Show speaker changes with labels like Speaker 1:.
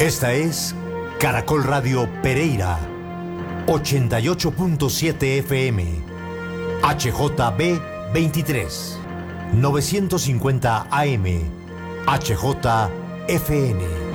Speaker 1: Esta es Caracol Radio Pereira, 88.7 FM, HJB 23, 950 AM, HJFN.